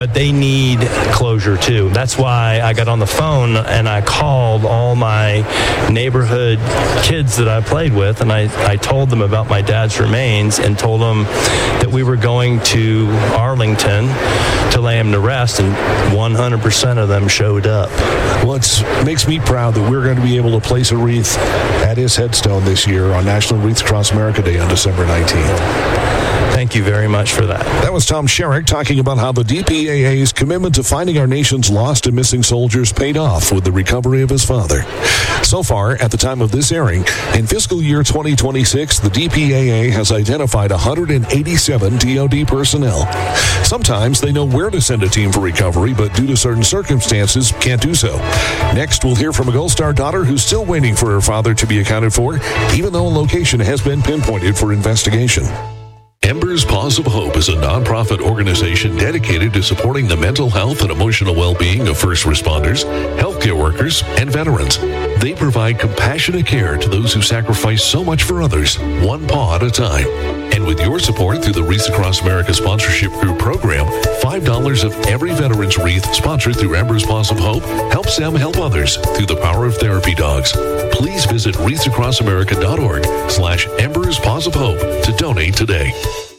But they need closure too. That's why I got on the phone and I called all my neighborhood kids that I played with, and I told them about my dad's remains and told them that we were going to Arlington to lay him to rest, and 100% of them showed up. Well, it makes me proud that we're going to be able to place a wreath at his headstone this year on National Wreaths Across America Day on December 19th. Thank you very much for that. That was Tom Sherrick talking about how the DPAA's commitment to finding our nation's lost and missing soldiers paid off with the recovery of his father. So far, at the time of this airing, in fiscal year 2026, the DPAA has identified 187 DoD personnel. Sometimes they know where to send a team for recovery, but due to certain circumstances, can't do so. Next, we'll hear from a Gold Star daughter who's still waiting for her father to be accounted for, even though a location has been pinpointed for investigation. Embers Paws of Hope is a nonprofit organization dedicated to supporting the mental health and emotional well-being of first responders, healthcare workers, and veterans. They provide compassionate care to those who sacrifice so much for others, one paw at a time. And with your support through the Wreaths Across America Sponsorship Group program, $5 of every veteran's wreath sponsored through Embers Paws of Hope helps them help others through the power of therapy dogs. Please visit wreathsacrossamerica.org/Embers Paws of Hope to donate today.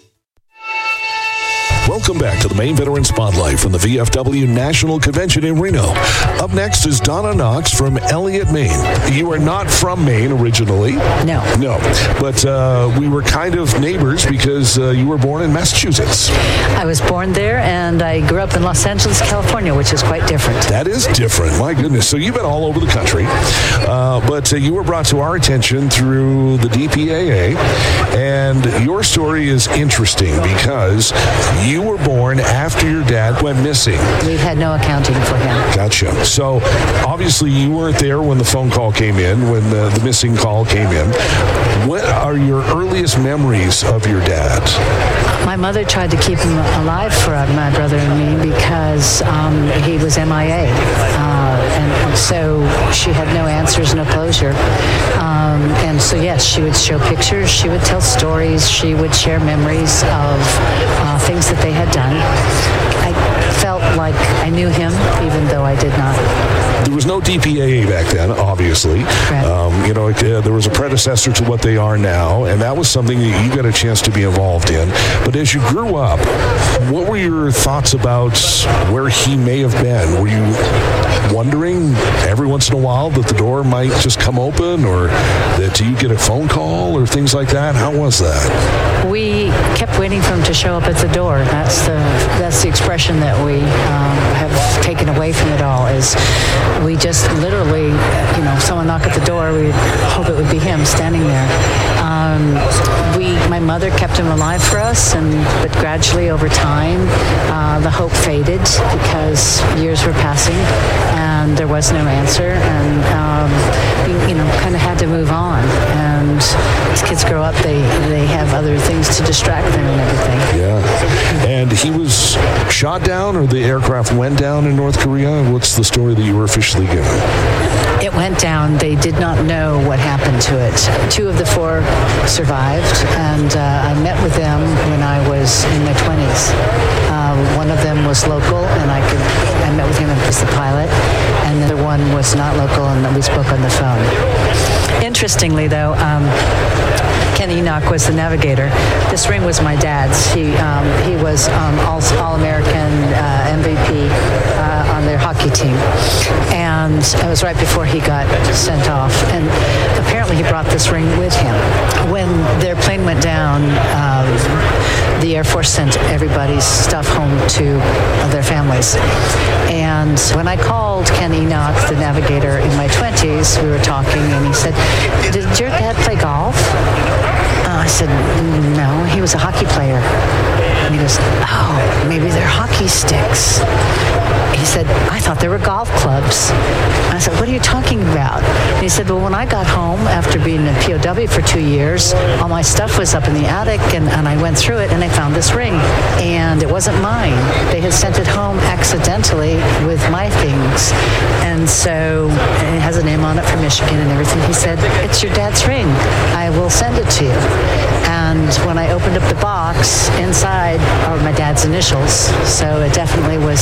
Welcome back to the Maine Veteran Spotlight from the VFW National Convention in Reno. Up next is Donna Knox from Elliott, Maine. You are not from Maine originally. No. No, but we were kind of neighbors because you were born in Massachusetts. I was born there, and I grew up in Los Angeles, California, which is quite different. That is different. My goodness. So you've been all over the country, but you were brought to our attention through the DPAA, and your story is interesting because you were born after your dad went missing. We had no accounting for him. Gotcha. So obviously you weren't there when the phone call came in, when the missing call came in. What are your earliest memories of your dad? My mother tried to keep him alive for my brother and me because he was MIA. And so she had no answers, no closure. And so, yes, she would show pictures, she would tell stories, she would share memories of things that they had done. I felt like I knew him, even though I did not. There was no DPAA back then, obviously. There was a predecessor to what they are now, and that was something that you got a chance to be involved in. But as you grew up, what were your thoughts about where he may have been? Were you wondering every once in a while that the door might just come open, or that you get a phone call or things like that? How was that? We kept waiting for him to show up at the door. That's the expression that we have taken away from it all, is we just literally, someone knock at the door, we hope it would be him standing there. My mother kept him alive for us, but gradually over time, the hope faded because years were passing and there was no answer, and kind of had to move on. And as kids grow up, they have other things to distract them and everything. Yeah. And he was shot down, or the aircraft went down in North Korea? What's the story that you were officially given? It went down. They did not know what happened to it. 2 of the 4 survived, and I met with them when I was in my 20s. One of them was local, and I met with him as the pilot, and the other one was not local, and we spoke on the phone. Interestingly, though, Ken Enoch was the navigator. This ring was my dad's. He was All-American MVP on their hockey team. And it was right before he got sent off. And apparently he brought this ring with him. When their plane went down, the Air Force sent everybody's stuff home to their families. And when I called Ken Enoch, the navigator, in my 20s, we were talking, and he said, "Did your dad play golf?" I said, "No, he was a hockey player." And he goes, "Oh, maybe they're hockey sticks." He said, "I thought they were golf clubs." And I said, "What are you talking about?" And he said, "Well, when I got home after being a POW for 2 years, all my stuff was up in the attic, and I went through it, and I found this ring. And it wasn't mine. They had sent it home accidentally with my things. And so it has a name on it for Michigan and everything." He said, "It's your dad's ring. I will send it to you." And And when I opened up the box, inside are my dad's initials. So it definitely was